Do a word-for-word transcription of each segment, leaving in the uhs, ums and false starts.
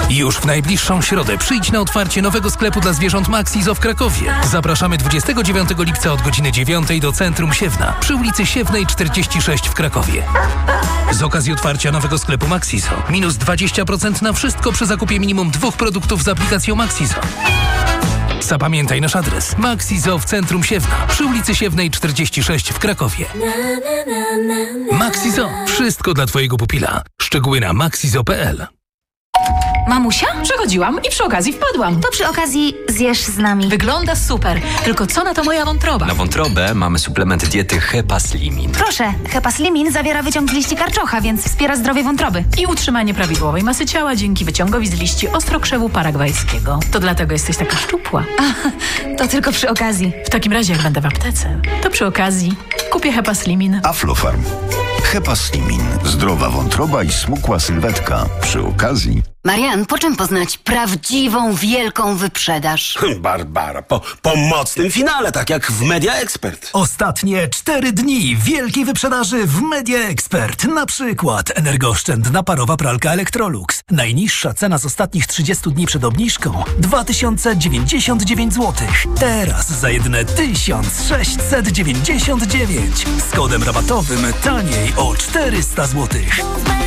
Już w najbliższą środę przyjdź na otwarcie nowego sklepu dla zwierząt Maxizo w Krakowie. Zapraszamy dwudziestego dziewiątego lipca od godziny dziewiątej do centrum Siewna przy ulicy Siewnej czterdzieści sześć w Krakowie. Z okazji otwarcia nowego sklepu Maxizo minus dwadzieścia procent na wszystko przy zakupie minimum dwóch produktów z aplikacją Maxizo. Zapamiętaj nasz adres. Maxizo w centrum Siewna przy ulicy Siewnej czterdzieści sześć w Krakowie. Maxizo. Wszystko dla twojego pupila. Szczegóły na maxizo kropka p l. Mamusia? Przechodziłam i przy okazji wpadłam. To przy okazji zjesz z nami. Wygląda super. Tylko co na to moja wątroba? Na wątrobę mamy suplement diety Hepaslimin. Proszę, Hepaslimin zawiera wyciąg z liści karczocha, więc wspiera zdrowie wątroby. I utrzymanie prawidłowej masy ciała dzięki wyciągowi z liści ostrokrzewu paragwajskiego. To dlatego jesteś taka szczupła. A, to tylko przy okazji. W takim razie, jak będę w aptece, to przy okazji kupię Hepaslimin. Aflofarm. Hepaslimin. Zdrowa wątroba i smukła sylwetka. Przy okazji... Marian, po czym poznać prawdziwą, wielką wyprzedaż? Barbara, po, po mocnym finale, tak jak w Media Expert. Ostatnie cztery dni wielkiej wyprzedaży w Media Expert. Na przykład energooszczędna parowa pralka Electrolux. Najniższa cena z ostatnich trzydziestu dni przed obniżką dwa tysiące dziewięćdziesiąt dziewięć złotych. Teraz za jedyne tysiąc sześćset dziewięćdziesiąt dziewięć. Z kodem rabatowym taniej o czterysta złotych.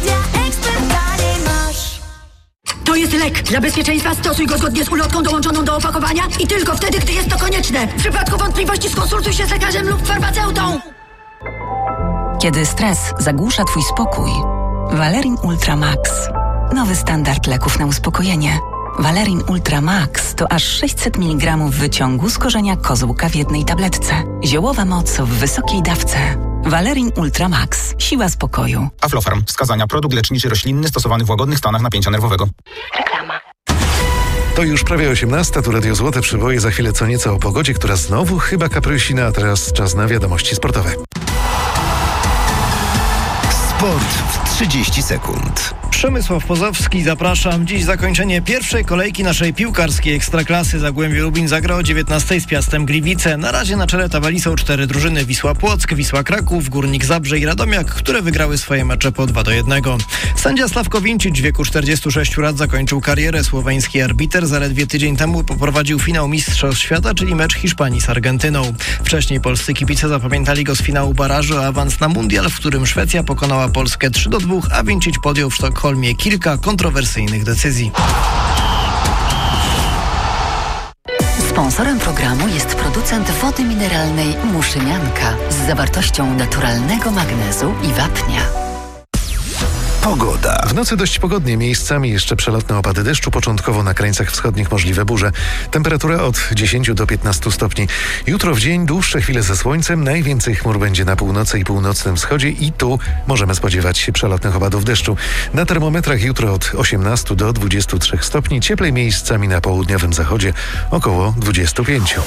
To jest lek. Dla bezpieczeństwa stosuj go zgodnie z ulotką dołączoną do opakowania i tylko wtedy, gdy jest to konieczne. W przypadku wątpliwości skonsultuj się z lekarzem lub farmaceutą. Kiedy stres zagłusza twój spokój, Valerin Ultra Max. Nowy standard leków na uspokojenie. Valerin Ultra Max to aż sześćset miligramów wyciągu z korzenia kozłka w jednej tabletce. Ziołowa moc w wysokiej dawce. Valerin Ultra Max. Siła spokoju. Aflofarm. Wskazania. Produkt leczniczy roślinny stosowany w łagodnych stanach napięcia nerwowego. Reklama. To już prawie osiemnasta, tu Radio Złote Przyboje. Za chwilę co nieco o pogodzie, która znowu chyba kaprysina, a teraz czas na wiadomości sportowe. Sport w trzydzieści sekund. Przemysław Pozowski, zapraszam. Dziś zakończenie pierwszej kolejki naszej piłkarskiej Ekstraklasy. Zagłębie Lubin zagra o dziewiętnastej z Piastem Gliwice. Na razie na czele tabeli są cztery drużyny: Wisła Płock, Wisła Kraków, Górnik Zabrze i Radomiak, które wygrały swoje mecze po dwa do jednego. Sędzia Sławko Wincic w wieku czterdziestu sześciu lat zakończył karierę. Słoweński arbiter zaledwie tydzień temu poprowadził finał Mistrzostw Świata, czyli mecz Hiszpanii z Argentyną. Wcześniej polscy kibice zapamiętali go z finału barażu o awans na mundial, w którym Szwecja pokonała Polskę trzy do dwóch, a Wincic podjął w Sztokholmie kilka kontrowersyjnych decyzji. Sponsorem programu jest producent wody mineralnej Muszynianka z zawartością naturalnego magnezu i wapnia. Pogoda. W nocy dość pogodnie, miejscami jeszcze przelotne opady deszczu, początkowo na krańcach wschodnich możliwe burze. Temperatura od dziesięciu do piętnastu stopni. Jutro w dzień dłuższe chwile ze słońcem, najwięcej chmur będzie na północy i północnym wschodzie i tu możemy spodziewać się przelotnych opadów deszczu. Na termometrach jutro od osiemnastu do dwudziestu trzech stopni, cieplej miejscami na południowym zachodzie około dwudziestu pięciu.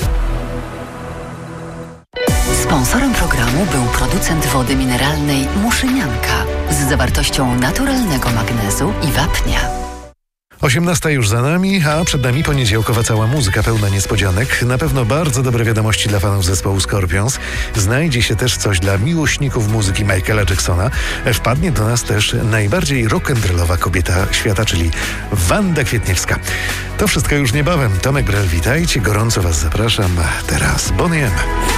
Sponsorem programu był producent wody mineralnej Muszynianka z zawartością naturalnego magnezu i wapnia. osiemnasta już za nami, a przed nami poniedziałkowa cała muzyka pełna niespodzianek. Na pewno bardzo dobre wiadomości dla fanów zespołu Scorpions. Znajdzie się też coś dla miłośników muzyki Michaela Jacksona. Wpadnie do nas też najbardziej rock'n'rollowa kobieta świata, czyli Wanda Kwietniewska. To wszystko już niebawem. Tomek Brel, witajcie. Gorąco was zapraszam. A teraz Bonnie M.